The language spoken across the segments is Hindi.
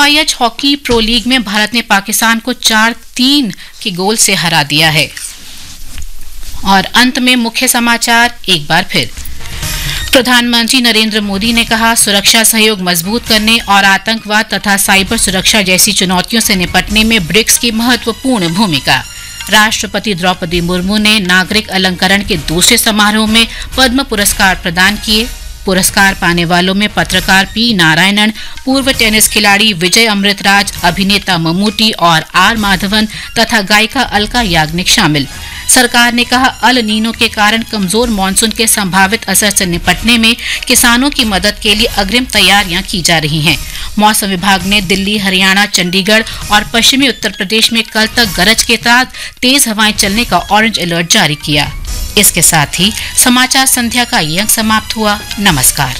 FIH हॉकी प्रो लीग में भारत ने पाकिस्तान को 4-3 के गोल से हरा दिया है। और अंत में मुख्य समाचार एक बार फिर। प्रधानमंत्री नरेंद्र मोदी ने कहा, सुरक्षा सहयोग मजबूत करने और आतंकवाद तथा साइबर सुरक्षा जैसी चुनौतियों से निपटने में ब्रिक्स की महत्वपूर्ण भूमिका। राष्ट्रपति द्रौपदी मुर्मू ने नागरिक अलंकरण के दूसरे समारोह में पद्म पुरस्कार प्रदान किए। पुरस्कार पाने वालों में पत्रकार पी नारायणन, पूर्व टेनिस खिलाड़ी विजय अमृतराज, अभिनेता मम्मूटी और आर माधवन तथा गायिका अलका याग्निक शामिल। सरकार ने कहा, अल नीनो के कारण कमजोर मानसून के संभावित असर से निपटने में किसानों की मदद के लिए अग्रिम तैयारियां की जा रही हैं। मौसम विभाग ने दिल्ली, हरियाणा, चंडीगढ़ और पश्चिमी उत्तर प्रदेश में कल तक गरज के साथ तेज हवाएं चलने का ऑरेंज अलर्ट जारी किया। इसके साथ ही समाचार संध्या का ये अंक समाप्त हुआ। नमस्कार।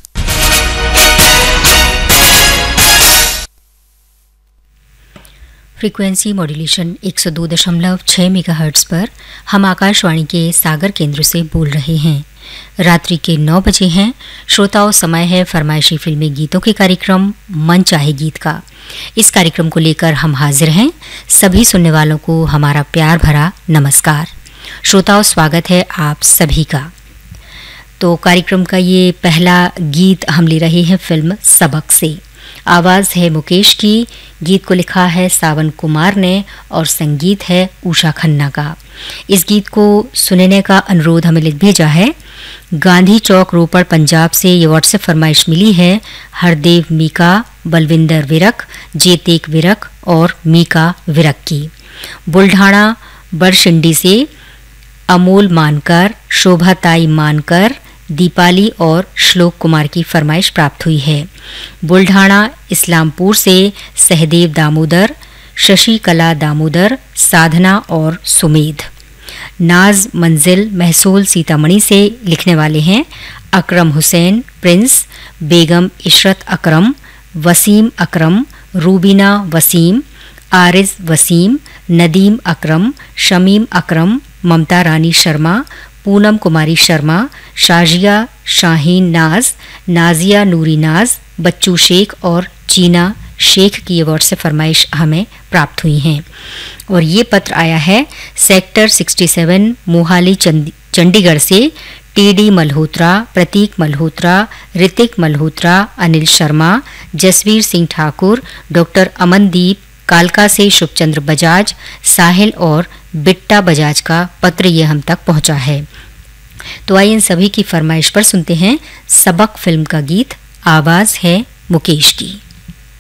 फ्रीक्वेंसी मॉड्यूलेशन 102.6 मेगाहर्ट्ज पर हम आकाशवाणी के सागर केंद्र से बोल रहे हैं। रात्रि के 9 बजे हैं। श्रोताओं, समय है फरमाइशी फिल्मी गीतों के कार्यक्रम मन चाहे गीत का। इस कार्यक्रम को लेकर हम हाजिर हैं। सभी सुनने वालों को हमारा प्यार भरा नमस्कार। श्रोताओं, स्वागत है आप सभी का। तो कार्यक्रम का ये पहला गीत हम ले रहे हैं फिल्म सबक से। आवाज़ है मुकेश की, गीत को लिखा है सावन कुमार ने और संगीत है उषा खन्ना का। इस गीत को सुनने का अनुरोध हमें लिख भेजा है गांधी चौक, रोपड़, पंजाब से। ये व्हाट्सएप फरमाइश मिली है हरदेव मीका, बलविंदर विरक, जेतेक विरक और मीका विरक की। बुल्ढाना बरशिंडी से अमोल मानकर, शोभाताई मानकर, दीपाली और श्लोक कुमार की फरमाइश प्राप्त हुई है। बुल्ढाना इस्लामपुर से सहदेव दामोदर, शशि कला दामोदर, साधना और सुमेध। नाज मंजिल महसूल सीतामढ़ी से लिखने वाले हैं अकरम हुसैन प्रिंस, बेगम इशरत अकरम, वसीम अकरम, रूबीना वसीम, आरिज वसीम, नदीम अकरम, शमीम अकरम, ममता रानी शर्मा, पूनम कुमारी शर्मा, शाजिया शाहीन नाज, नाजिया नूरी नाज, बच्चू शेख और जीना शेख की ये व्हाट्सएप फरमाइश हमें प्राप्त हुई हैं। और ये पत्र आया है सेक्टर 67 मोहाली चंडीगढ़ से टीडी मल्होत्रा, प्रतीक मल्होत्रा, ऋतिक मल्होत्रा, अनिल शर्मा, जसवीर सिंह ठाकुर, डॉक्टर अमनदीप, कालका से शुभचंद्र बजाज, साहिल और बिट्टा बजाज का पत्र ये हम तक पहुंचा है। तो आइए इन सभी की फरमाइश पर सुनते हैं सबक फिल्म का गीत। आवाज़ है मुकेश की।